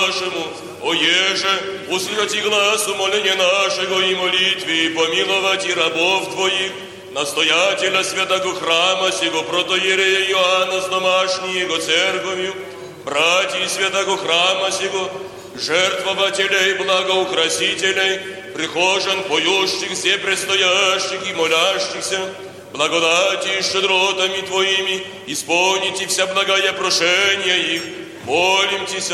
нашему, оеже, услышати глаз умоления нашего и молитвы, помиловать и рабов Твоих, настоятеля святого храма сего протоиерея Иоанна с домашней его церковью, братьев святого храма сего, жертвователей, благоукрасителей, прихожан, поющих, все предстоящих и молящихся, благодати и щедротами Твоими, исполните вся благая прошения их, молимтесь.